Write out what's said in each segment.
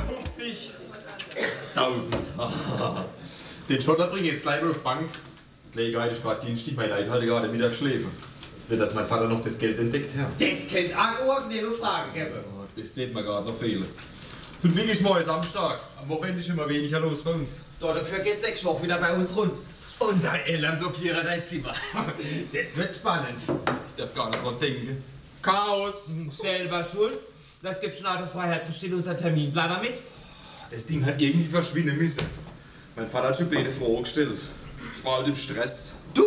250.000. Den Schotter bringe ich jetzt gleich mal auf die Bank. Die Gelegenheit ist gerade dienstlich, mein Leid hatte gerade Mittagsschläfe. Wird das mein Vater noch das Geld entdeckt, Herr? Das kennt auch nicht nur Fragen geben. Oh, das tät mir gerade noch fehlen. Zum Glück ist morgen Samstag. Am Wochenende ist immer weniger los bei uns. Dafür geht's nächste Woche wieder bei uns rund. Und dein Eltern blockieren dein Zimmer. Das wird spannend. Ich darf gar nicht dran denken. Chaos! Selber schuld. Das gibt Schnauzfreiheit, so steht unser Terminplaner mit. Das Ding hat irgendwie verschwinden müssen. Mein Vater hat schon Pläne vorgestellt. Ich war halt im Stress. Du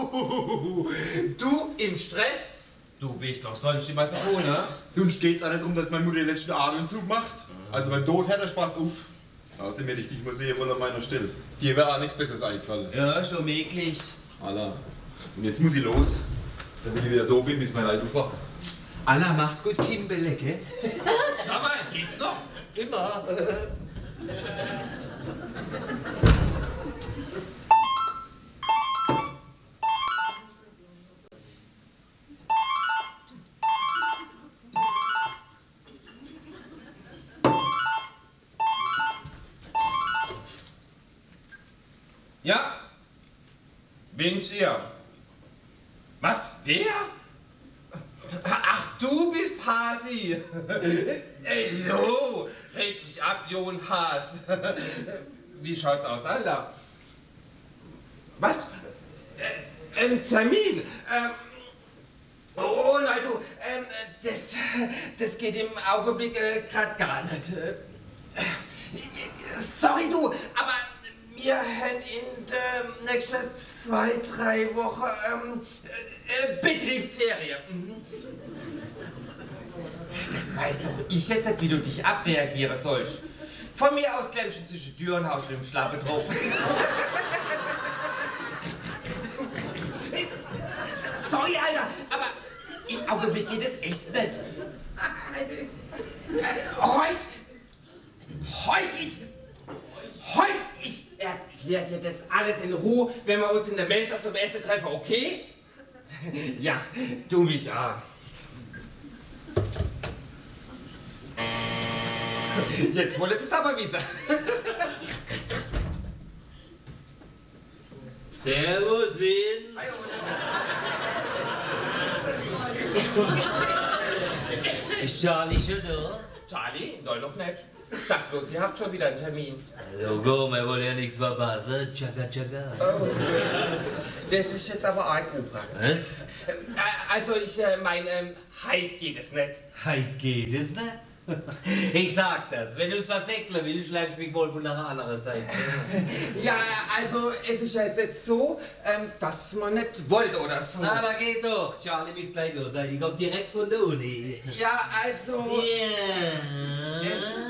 im Stress? Du bist doch sonst immer so ohne. Sonst geht's auch nicht darum, dass meine Mutter den letzten Atemzug macht. Also beim Tod hört der Spaß auf. Außerdem hätte ich dich mal sehen wollen an meiner Stelle. Dir wäre auch nichts Besseres eingefallen. Ja, schon möglich. Alla. Und jetzt muss ich los. Damit ich wieder da bin, bis mein Leid aufwacht. Anna, mach's gut, Kimbele, gell? Sag mal, geht's noch? Immer. Ja? Bin's hier? Was? Wer? Ach, du bist Hasi. Ey, jo, red dich ab, Jon Haas. Wie schaut's aus, Alter? Was? Ein Termin? Oh nein, du, das geht im Augenblick grad gar nicht. Sorry, du, aber wir haben in den nächsten 2-3 Wochen Betriebsferien. Das weiß doch ich jetzt nicht, wie du dich abreagieren sollst. Von mir aus klemmst du zwischen Tür und Haus mit dem Schlappe drauf. Sorry, Alter, aber im Augenblick geht es echt nicht. Ich erklär dir das alles in Ruhe, wenn wir uns in der Mensa zum Essen treffen, okay? Ja, du mich auch. Jetzt wolltest du es aber wissen. Servus, Wien. Ist Charlie schon da? Charlie? Nein, noch nicht. Sag bloß, ihr habt schon wieder einen Termin. Logo, wir wollen ja nichts verpassen. Tschakka, tschakka. Oh. Das ist jetzt aber arg unpraktisch. Was? Also, ich meine, heute geht es nicht. Heute geht es nicht? Ich sag das, wenn du uns versäckeln willst, schlägst du mich wohl von der anderen Seite. Ja, also, es ist ja jetzt so, dass man nicht wollte oder so. Na, da geht doch. Charlie, bis gleich da sein. Ich komm direkt von der Uni. Ja, also... Ja.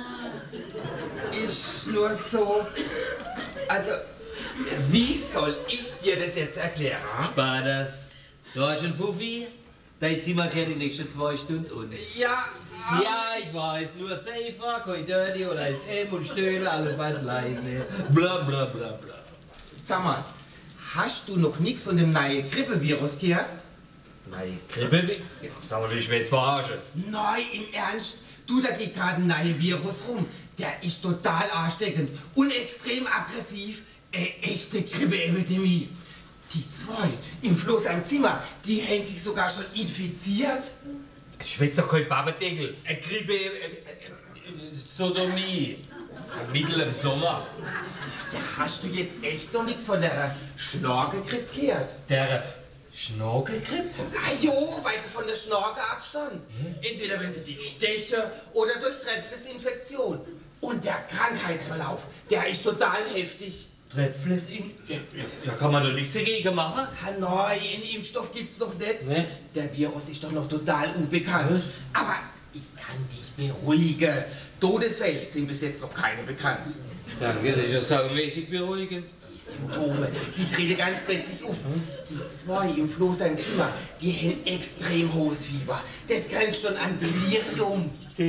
Es ist nur so... Also, wie soll ich dir das jetzt erklären? Spar das. Du hast einen Fuffi? Dein Zimmer kehrt die nächsten 2 Stunden und... Ja, ja, ich weiß, nur Safer, kein Dirty oder SM und Stöhne, allenfalls leise. Bla bla bla bla. Sag mal, hast du noch nichts von dem neuen Grippevirus gehört? Nein, Grippevirus? Sag mal, will ich mich jetzt verarschen? Nein, im Ernst? Du, da geht gerade ein neuer Virus rum. Der ist total ansteckend und extrem aggressiv. Echte Grippeepidemie. Die 2 im Floß am Zimmer, die haben sich sogar schon infiziert. Ich schwätze doch kein Babendeckel. Eine Grippe, Sodomie. Mittel im Sommer. Ja, hast du jetzt echt noch nichts von der Schnorkelgrippe gehört? Der Schnorkelgrippe? Ah jo, weil sie von der Schnorke abstammt. Entweder wenn sie dich steche oder durch Trefflesinfektion. Und der Krankheitsverlauf, der ist total heftig. Ja, kann man doch nichts dagegen machen. Nein, einen Impfstoff gibt's noch nicht. Ne? Der Virus ist doch noch total unbekannt. Aber ich kann dich beruhigen. Todesfälle sind bis jetzt noch keine bekannt. Danke, das ist ja saumäßig beruhigend. Die Symptome, die treten ganz plötzlich auf. Die 2 im Floß am Zimmer, die haben extrem hohes Fieber. Das grenzt schon an Delirium.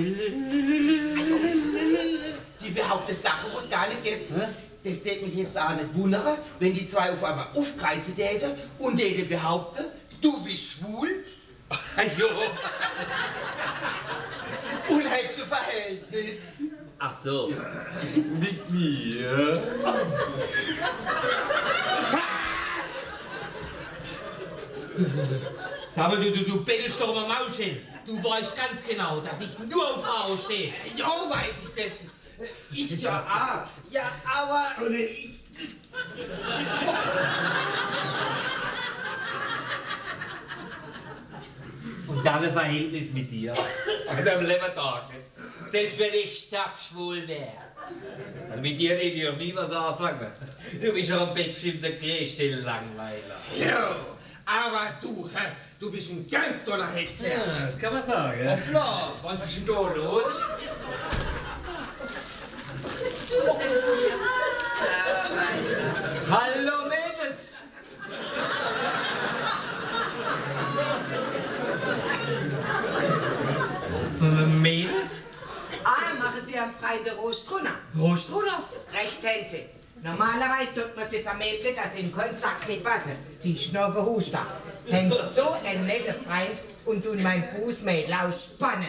Die behaupten Sachen, was es gar nicht gibt. Das tät mich jetzt auch nicht wundern, wenn die 2 auf einmal aufkreuzen täten und täten behaupten, du bist schwul. Jo. Unheimliche Verhältnis. Ach so. Mit mir. Sag mal, du bettelst doch immer Maul hin. Du weißt ganz genau, dass ich nur auf Frauen stehe. Ja, weiß ich das. Ich ja auch. Ja, aber ich... Und dann ein Verhältnis mit dir. An deinem Lebertag nicht. Selbst wenn ich stark schwul wäre. Also mit dir rede ich auch nie was anfangen. Du bist ja am Bett bestimmt der größte Langweiler. Ja, aber du bist ein ganz toller Hecht, Herr. Ja, das kann man sagen. Ja? Klar, was ist denn da los? Hallo Mädels! Mädels? Machen Sie am Freitag Rostrunner. Rostrunner? Recht haben Sie. Normalerweise sollte man sie vermäbeln, dass sie in Kontakt mit Wasser. Sie ist noch gehuscht. Haben so einen netten Freund und tun mein Bußmädel ausspannen.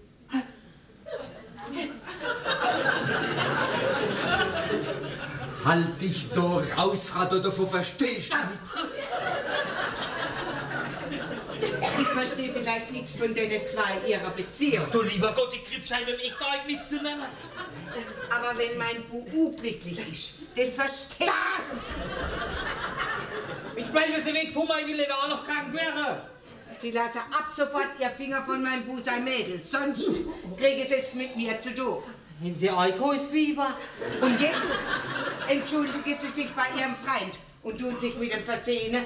Halt dich doch raus, Frau, davon verstehst du nichts. Ich verstehe vielleicht nichts von den zwei ihrer Beziehung. Du lieber Gott, die Krippscheine um echt euch mitzunehmen. Aber wenn mein Bu glücklich ist, das verstehe ich. Ich meine, sie weg von mir, will er auch noch krank wäre. Sie lassen ab sofort ihr Finger von meinem Bu sein Mädel, sonst kriegen sie es mit mir zu tun. Haben Sie Alkoholfieber? Und jetzt entschuldigen sie sich bei ihrem Freund und tun sich mit dem Versehen.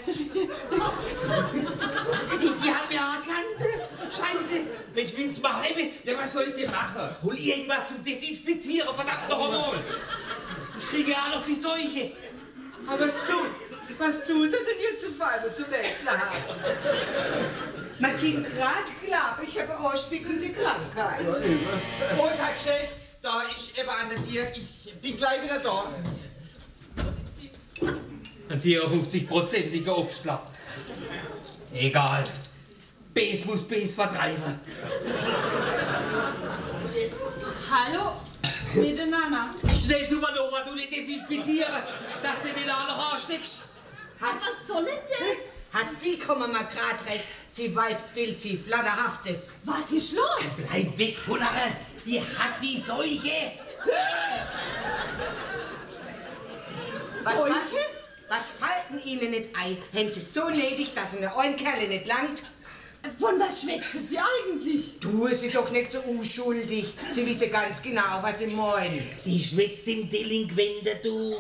Die haben ja erkannt. Scheiße. Mensch, Vince, mach etwas. Ja, was soll ich denn machen? Hol irgendwas zum Desinfizieren, verdammt noch einmal. Ich kriege ja auch noch die Seuche. Aber was tut er denn jetzt zu fein und zu ekelhaft? Man kommt gerade klar, ich habe eine ansteckende Krankheit. Großartig, Chef, da ich eben an der Tür, ich bin gleich wieder da. Ein 54-prozentiger Obstler. Egal. Bes muss Bes vertreiben. Hallo, miteinander. Schnell zu Manova, du nicht desinfizieren, dass du den auch noch ansteckst. Was soll denn das? Sie kommen mal grad recht, sie Weibsbild, sie flatterhaftes. Was ist los? Bleib weg von der, die hat die Seuche. Was falten Ihnen nicht ein? Haben Sie so nötig, dass Ihnen ein Kerl nicht langt? Von was schwätzt Sie eigentlich? Tue Sie doch nicht so unschuldig. Sie wissen ganz genau, was Sie meinen. Die schwätzt im Delinquententum.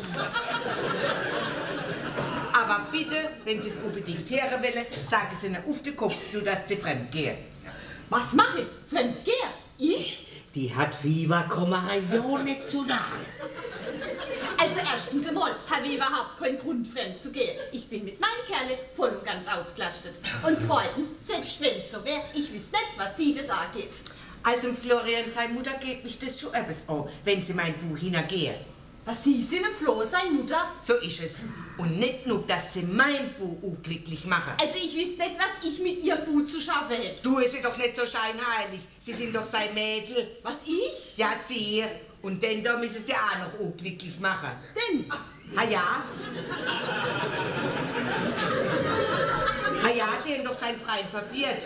Aber bitte, wenn Sie es unbedingt hören wollen, sagen Sie ihnen auf den Kopf zu, dass Sie fremd gehen. Was mache ich? Fremdgeher? Ich? Die hat Fieber, komm ja nicht zu nahe. Also erstens einmal habe ich überhaupt keinen Grund, fremd zu gehen. Ich bin mit meinem Kerl voll und ganz ausgelastet. Und zweitens, selbst wenn es so wäre, ich wüsste nicht, was sie das angeht. Also Florian, seine Mutter geht mich das schon etwas an, wenn Sie mein Buch hintergehen. Was Sie sind im Floh, seine Mutter? So ist es. Und nicht nur, dass Sie mein Buch unglücklich machen. Also ich wüsste nicht, was ich mit ihr gut zu schaffen hätte. Du ist doch nicht so scheinheilig. Sie sind doch sein Mädel. Was, ich? Ja, Sie. Und dann da müssen Sie auch noch unglücklich machen. Denn? Ah ja? Ah ja, Sie haben doch seinen Freund verführt.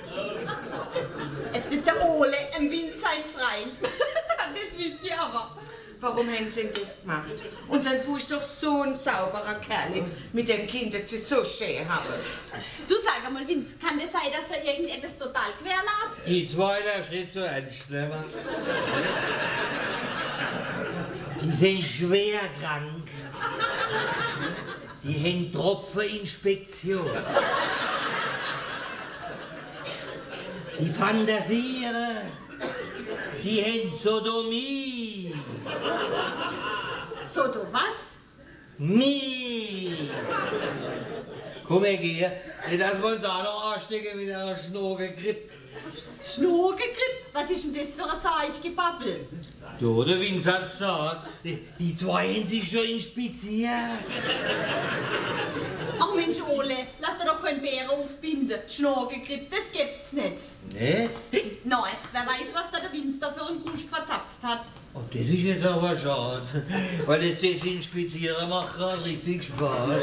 Der Ole, ein Wind sein Freund. Das wisst ihr aber. Warum haben Sie denn das gemacht? Und sein Buch ist doch so ein sauberer Kerl, mit dem Kinder Sie so schön haben. Du sag einmal, Vince, kann das sein, dass da irgendetwas total quer läuft? Die zwei darfst nicht so ernst nehmen. Die sind schwer krank. Die haben Tropfeninspektion. Die fantasieren. Die haben Sodomie. So, du was? Mie. Komm her, geh. Dass wir uns auch noch anstecken mit einer Schnorgelgrippe. Schnurgegripp? Was ist denn das für ein Seichgebabbel? Ja, der Winzer hat gesagt, die zwei haben sich schon inspiziert. Ach Mensch, Ole, lass dir doch keinen Bären aufbinden. Schnorgelgrippe, das gibt's nicht. Ne? Nein, wer weiß, was da der Winzer für einen Gust verzapft hat. Oh, das ist jetzt aber schade, weil das Desinspizieren macht gerade richtig Spaß.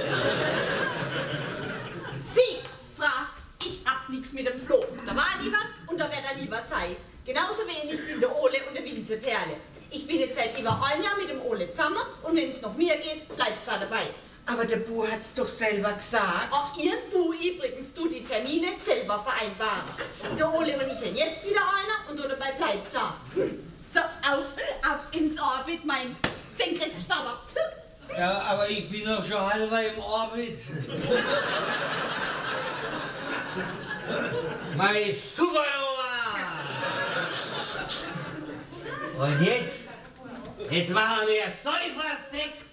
Sie, Frau, ich hab nichts mit dem Flo. Da war nie was und da wird er nie was sein. Genauso wenig sind der Ole und der Winzer Perle. Ich bin jetzt seit über ein Jahr mit dem Ole zusammen und wenn es noch mir geht, bleibt's auch dabei. Aber der Bu hat's doch selber gesagt. Auch ihr Bu übrigens, du die Termine selber vereinbaren. Der Ole und ich haben jetzt wieder einer und dabei bleibt's auch. So, ab ins Orbit, mein Senkrechtstarter. Ja, aber ich bin doch schon halber im Orbit. Mein Supernova! Und jetzt machen wir Säufer-Sex.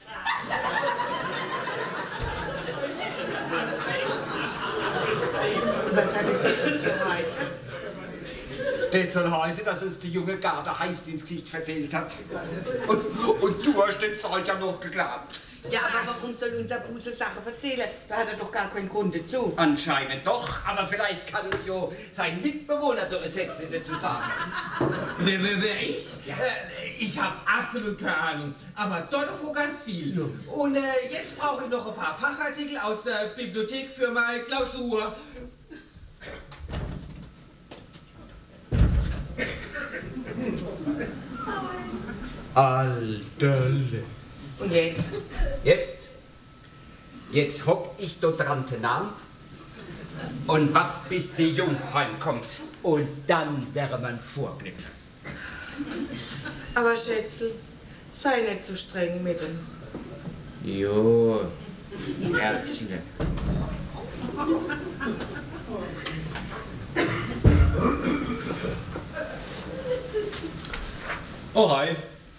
Was hat das jetzt zu heißen? Das soll heißen, dass uns die junge Garde heiß ins Gesicht verzählt hat. Und du hast den Zeug ja noch geglaubt. Ja, aber warum soll unser Bu so Sachen erzählen? Da hat er doch gar keinen Grund dazu. Anscheinend doch, aber vielleicht kann uns ja sein Mitbewohner doch ein Sätzchen dazu sagen. Wer ich? Ich habe absolut keine Ahnung, aber doch noch ganz viel. Und jetzt brauche ich noch ein paar Fachartikel aus der Bibliothek für meine Klausur. Alterle. Und jetzt? Jetzt hock ich dort dran an und wart bis die Jung heimkommt. Und dann wäre man vorknüpfen. Aber Schätzl, sei nicht so streng mit ihm. Jo, Herzle. Oh, hi.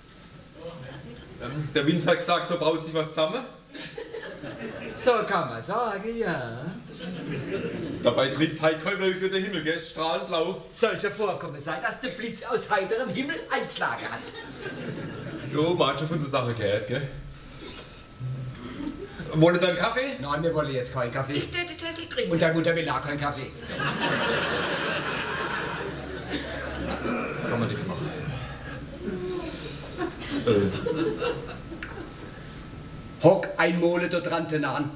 Der Winzer hat gesagt, da braut sich was zusammen. So kann man sagen, ja. Dabei trägt halt kein Wölkchen der Himmel, gell? Ist strahlend blau. Sollte vorkommen sein, dass der Blitz aus heiterem Himmel einschlagen hat. Jo, man hat schon von der Sache gehört, gell? Wollt ihr einen Kaffee? Nein, wir wollen jetzt keinen Kaffee. Ich werde Tessel trinken. Und deine Mutter will auch keinen Kaffee. Kann man nichts machen. Hock ein Mole dort dran an.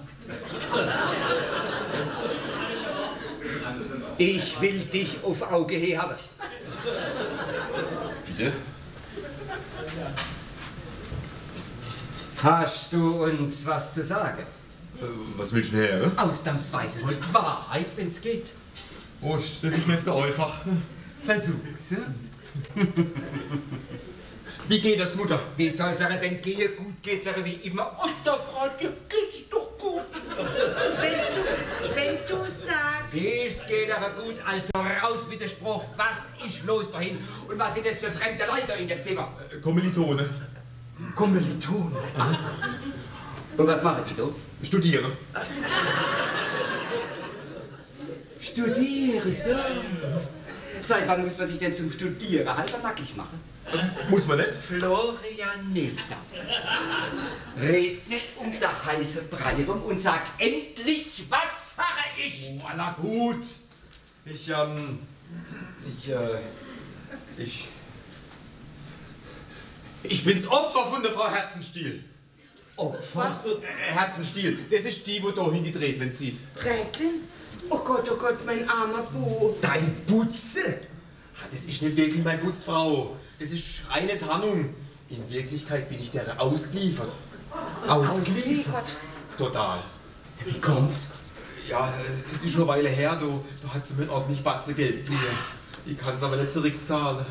Ich will dich auf Auge her haben. Bitte? Hast du uns was zu sagen? Was willst du denn her? Ausnahmsweise mal die Wahrheit, wenn's geht. Oh, das ist nicht so einfach. Versuch's. Wie geht das, Mutter? Wie soll's ihr denn gehen? Gut geht's ihr wie immer. Und der Frau, dir geht's doch gut. Wenn du sagst... Ist geht ihr gut, also raus mit dem Spruch. Was ist los dahin? Und was sind das für fremde Leute in dem Zimmer? Kommilitone. Kommilitonen. Ah. Und was machen die da? Studiere. Studiere, so. Seit wann muss man sich denn zum Studieren halber nackig machen? Muss man nicht? Florianeta, red nicht um der heiße Brei rum und sag endlich, was Sache ist. Oh, aller gut. Ich bin's Opfer von der Frau Herzenstiel. Opfer? Herzenstiel, das ist die, wo da hin die Trädlen zieht. Trädlen? Oh Gott, mein armer Bu. Dein Butze? Das ist nicht wirklich meine Putzfrau. Das ist reine Tarnung. In Wirklichkeit bin ich der ausgeliefert. Ausgeliefert? Total. Wie kommt's? Ja, es ist schon eine Weile her, da hat sie mir ordentlich Batze Geld gegeben. Ich kann's aber nicht zurückzahlen.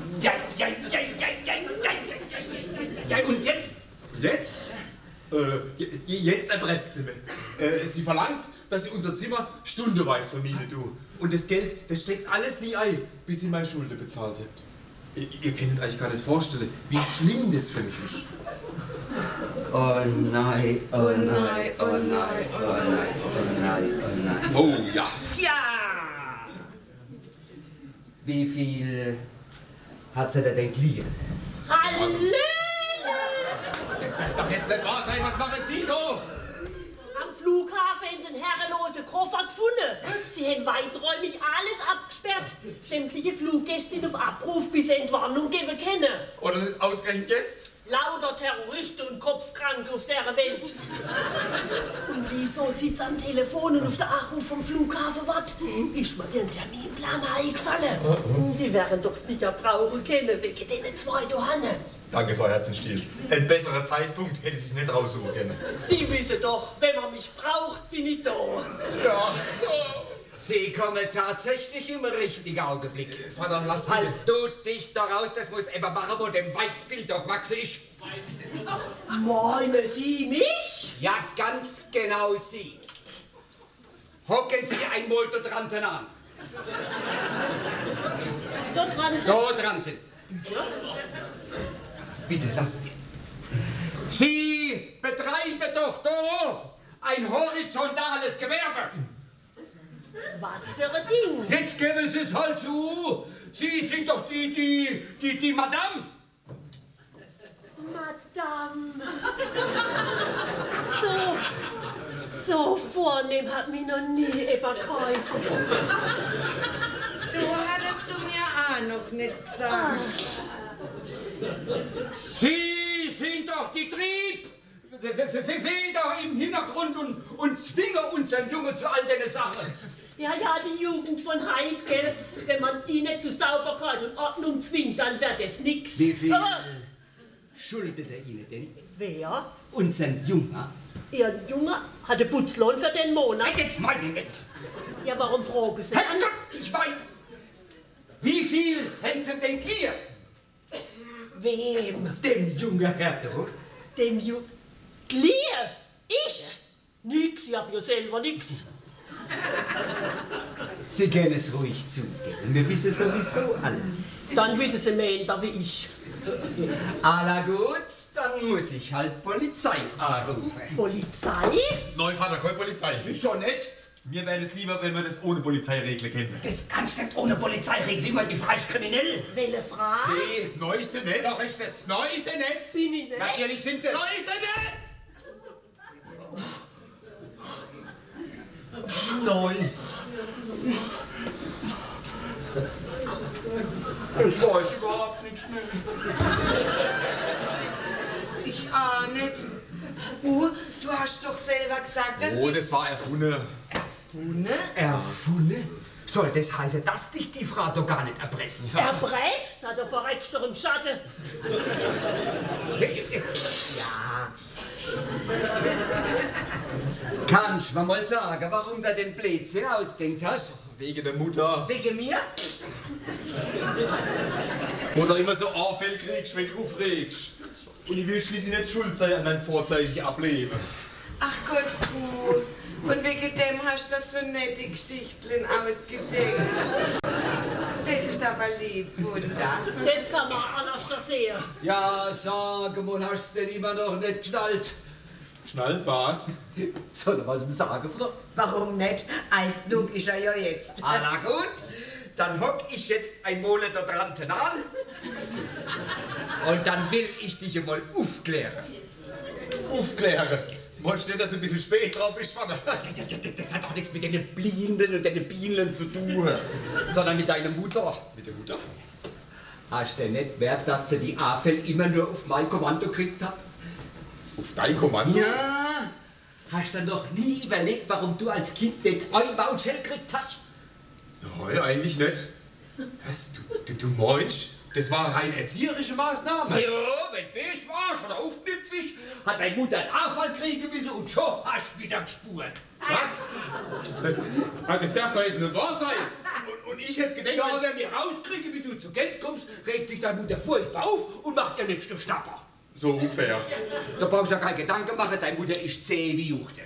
Ja, und jetzt? Jetzt? Jetzt erpresst sie mich. Sie verlangt, dass sie unser Zimmer stundenweise vermietet, du. Und das Geld, das steckt alles sie ein, bis sie meine Schulden bezahlt habt. Ihr könnt euch gar nicht vorstellen, wie schlimm das für mich ist. Oh nein, oh nein, oh nein, oh nein, oh nein, oh nein. Oh ja. Tja! Wie viel hat sie denn geliehen? Hallöle! Das darf doch jetzt nicht wahr sein. Was machen Sie da? Am Flughafen haben sie einen herrenlosen Koffer gefunden. Sie haben weiträumig alles abgesperrt. Sämtliche Fluggäste sind auf Abruf, bis sie Entwarnung geben können. Oder ausgerechnet jetzt? Lauter Terroristen und Kopfkranke auf der Welt. Und wieso sitzt am Telefon und auf der Anruf vom Flughafen wartet? Ist mir Ihren Terminplan eingefallen. Sie werden doch sicher brauchen können, wegen den 2 Johanne. Danke, Frau Herzenstiel. Ein besserer Zeitpunkt hätte sich nicht raussuchen können. Sie wissen doch, wenn man mich braucht, bin ich da. Ja. Sie kommen tatsächlich im richtigen Augenblick. Vater, lass Halt du dich da raus, das muss eben machen, wo dem Weibsbild da gewachsen ist. Meinen Sie mich? Ja, ganz genau Sie. Hocken Sie einmal da dran an. Dort dran. Da dran. Bitte, lass. Sie betreiben doch da ein horizontales Gewerbe. Was für ein Ding? Jetzt geben Sie es halt zu. Sie sind doch die Madame. Madame. So vornehm hat mich noch nie jemand geheißen. So hat er zu mir auch noch nicht gesagt. Sie sind doch die Triebfeder im Hintergrund und zwingen unseren Jungen zu all den Sachen. Ja, die Jugend von heute, gell? Wenn man die nicht zu Sauberkeit und Ordnung zwingt, dann wird es nix. Wie viel Aber schuldet er Ihnen denn? wer? Unseren Jungen? Ihr Junge hatte Putzlohn für den Monat. Das meine ich nicht. Ja, warum fragen Sie Herr an? Gott, ich meine, wie viel haben Sie denn hier? Wem? Dem jungen Herr doch. Dem Glier? Ich? Nix, ich hab ja selber nix. Sie können es ruhig zugeben. Wir wissen sowieso alles. Dann wissen Sie mehr wie ich. Alla gut, dann muss ich halt Polizei anrufen. Polizei? Neuvater, keine Polizei. Wieso nicht? Mir wäre es lieber, wenn wir das ohne Polizeiregler kennen. Das kannst du nicht ohne Polizeiregelung, weil die Frau ist kriminell. Welche Frage? Sie, Neu ist sie nicht. doch ist es. Neu ist sie nicht. Bin ich nicht? Natürlich sind sie. Neu ist sie nicht. Neu. Jetzt weiß ich überhaupt nichts mehr. Ich auch nicht. Du hast doch selber gesagt, dass Oh, das war erfunden. Erfunden? Erfunden? Soll das heißen, dass dich die Frau doch gar nicht erpressen hat? Erpresst? Hat er verreckt doch im Schatten. Ja. Kannst du mir mal sagen, warum du den Blödsinn ausdenkt hast? Wegen der Mutter. Wegen mir? Oder immer so Anfälle kriegst, wenn du aufregst. Und ich will schließlich nicht schuld sein an deinem vorzeitigen Ableben. Ach Gott, und wegen dem hast du das so nette Geschichten ausgedenkt. Das ist aber lieb, Wunder. Das kann man anders sehen. Ja, sag mal, hast du denn immer noch nicht geschnallt? Schnallt was? Soll er was sagen, Frau? Warum nicht? Alt genug ist er ja jetzt. Ah, na gut, dann hock ich jetzt ein Monat da dran an und dann will ich dich einmal aufklären. Aufklären. Meinst du nicht, dass du ein bisschen spät drauf bist, Vater? Das hat doch nichts mit den Bienen und den Bienen zu tun, sondern mit deiner Mutter. Mit der Mutter? Hast du denn nicht gemerkt, dass du die Afel immer nur auf mein Kommando gekriegt hast? Auf dein Kommando? Ja. Hast du noch nie überlegt, warum du als Kind nicht ein Maulschell gekriegt hast? Nein, eigentlich nicht. Was? Du meinst, das war rein erzieherische Maßnahme? Ja, wenn du das warst oder aufmüpfig, hat deine Mutter einen Anfall kriegen müssen und schon hast du wieder gespurt. Was? Das darf doch nicht wahr sein. Und ich hätte gedacht... Ja, wenn wir rauskriegen, wie du zu Geld kommst, regt sich deine Mutter furchtbar auf und macht ihr nächsten Schnapper. So ungefähr. Da brauchst du dir keine Gedanken machen, deine Mutter ist zäh wie Juchte.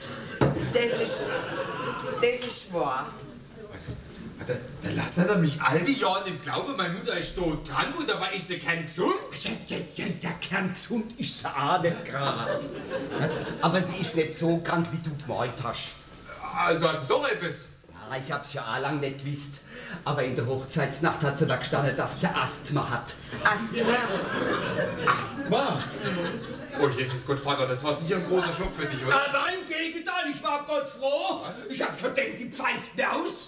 Das ist wahr. Da lassen er mich all die Jahre im Glauben, meine Mutter ist todkrank und dabei ist sie kerngesund. Der kerngesund ist sie auch nicht gerade. Aber sie ist nicht so krank, wie du gemeint hast. Also doch etwas. ich hab's ja auch lang nicht gewusst. Aber in der Hochzeitsnacht hat sie da gestanden, dass sie Asthma hat. Asthma? Asthma? Oh, Jesus Gott, Vater, das war sicher ein großer Schock für dich, oder? Aber im Gegenteil, ich war Gott froh. Was? Ich hab schon gedacht, die pfeift mir aus.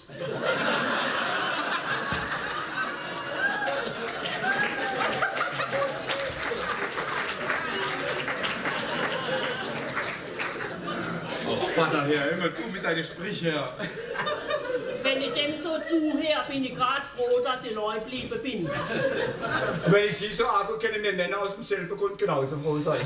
Oh, Vater, Herr, immer du mit deinen Sprüchen, Herr. Wenn ich dem so zuhöre, bin ich gerade froh, dass ich neu geblieben bin. Wenn ich sie so arg können wir Männer aus demselben Grund genauso froh sein.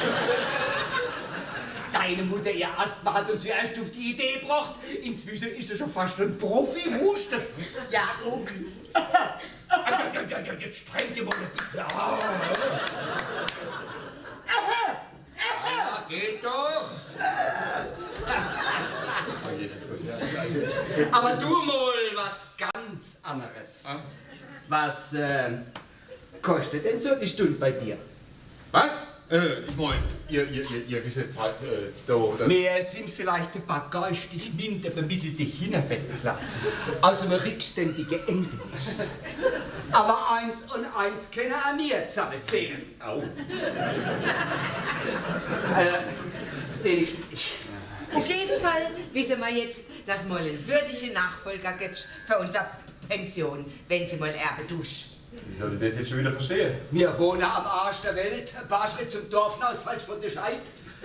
Deine Mutter, ihr Asthma, hat uns erst auf die Idee gebracht. Inzwischen ist sie schon fast ein Profi-Huster. Ja, guck. Jetzt strengt ihr mal ein bisschen auf. Ja, geht doch. Oh, Jesus Gott, ja. Aber du mal was ganz anderes. Was kostet denn so die Stunde bei dir? Was? Ich mein, ihr wisst halt, da, das... Wir sind vielleicht ein paar geistig minder bemittelte Hinterwäldler aus einem rückständigen Englisch. Aber 1 und 1 können auch mir zusammenzählen. Au. Wenigstens ich. Auf jeden Fall wissen wir jetzt, dass mal einen würdigen Nachfolger gibt für unsere Pension, wenn sie mal Erbe dusch. Wie soll ich das jetzt schon wieder verstehen? Wir wohnen am Arsch der Welt, ein paar Schritte zum Dorfhaus, falsch von der Scheibe.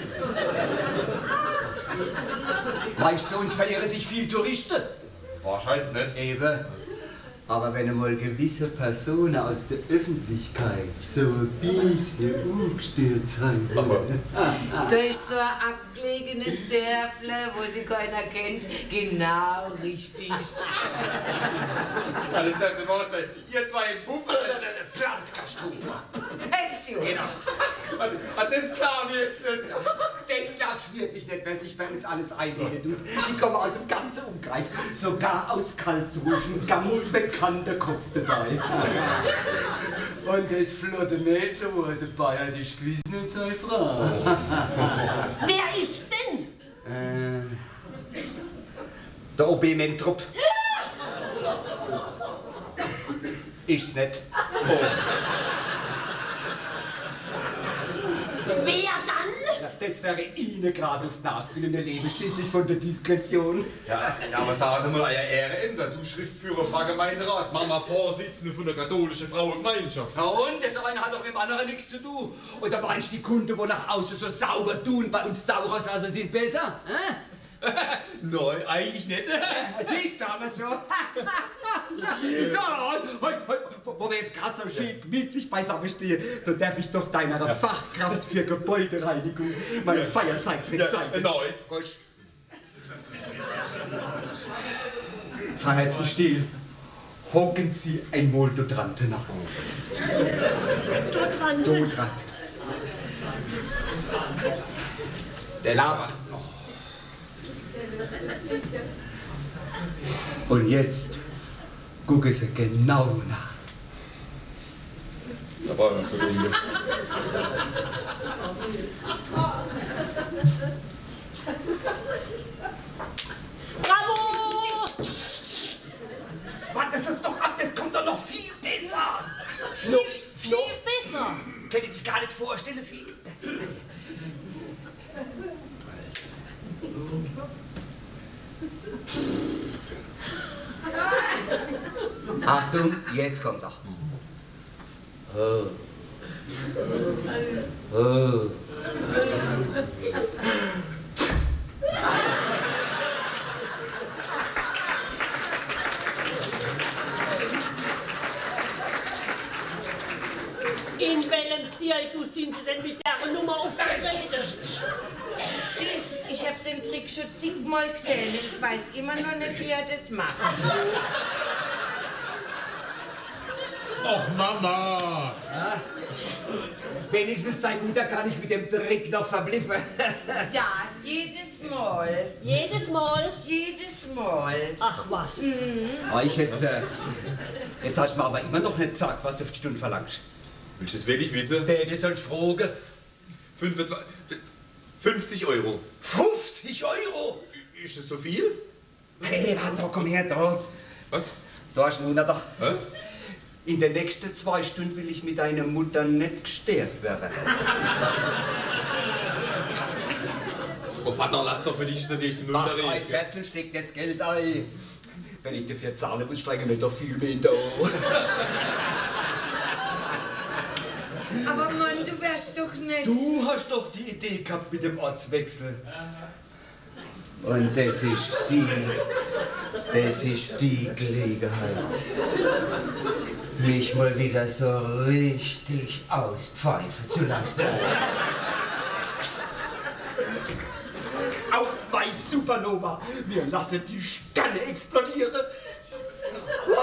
Meinst du, uns verirren sich viele Touristen? Wahrscheinlich nicht. Eben. Aber wenn einmal gewisse Personen aus der Öffentlichkeit so ein bisschen umgestört sind. Durch so ein abgelegenes Dörfle, wo sie keiner kennt, genau richtig. Alles darf nicht wahr sein. Ihr zwei im Puff. Brandkatastrophe. Pension. Genau. Das darf ich jetzt nicht. Das glaubst du wirklich nicht, wer sich bei uns alles einredet tut. Die kommen aus dem ganzen Umkreis, sogar aus Karlsruhe, ein ganz bekannter Kopf dabei. Und das flotte Mädchen, wo dabei hat, ist gewiss nicht seine Frau. Wer ist denn? Der OB Mentrup. Ist nicht. Wer dann? Ja, das wäre Ihnen gerade auf die Nase, denn wir leben schließlich von der Diskretion. Ja, aber sag mal, euer Ehreämter, du Schriftführer vom Gemeinderat, Mama Vorsitzende von der katholischen Frauengemeinschaft. Ja und? Das eine hat doch mit dem anderen nichts zu tun. Oder meinst du, die Kunden, die nach außen so sauber tun, bei uns sauber auslassen, sind besser? Nein, eigentlich nicht. Siehst du aber so? Ja, wo wir jetzt gerade so schön gemütlich beisammen stehen, da darf ich doch deiner Fachkraft für Gebäudereinigung mein Feierzeittrick zeigen. Nein. Gosch. Freiheitsstill. Hocken Sie einmal dort dran nach. Dort dran. Dort dran. Der labert. Und jetzt gucken Sie genau nach. Da war was so wenige. Bravo! Warte das doch ab, das kommt doch noch viel besser. Viel besser. Können Sie sich gar nicht vorstellen, viel. Achtung, jetzt kommt er. Oh. Oh. In welchem Zirkus sind Sie denn mit der Nummer aufgetreten? Sie, ich hab den Trick schon zigmal gesehen. Ich weiß immer noch nicht, wie er das macht. Och, Mama! Ja? Wenigstens deine Mutter kann ich mit dem Trick noch verbliffen. Ja, jedes Mal. Jedes Mal? Jedes Mal. Ach was. Jetzt hast du mir aber immer noch nicht gesagt, was du für die Stunde verlangst. Willst du es wirklich wissen? Das sollst du fragen. 50 Euro. 50 Euro? Ist das so viel? Hey, warte, komm her, da. Was? Da hast du einen Hunderter. Hä? In den nächsten 2 Stunden will ich mit deiner Mutter nicht gestört werden. Oh Vater, lass doch, für dich ist natürlich zum Mach Unterricht. 3 Fetzen, steck das Geld ein. Wenn ich dafür zahlen muss, steigen wir doch viel mehr da. Aber Mann, du wärst doch nicht... Du hast doch die Idee gehabt mit dem Ortswechsel. Und das ist die Gelegenheit, mich mal wieder so richtig auspfeifen zu lassen. Auf bei Supernova! Wir lassen die Sterne explodieren!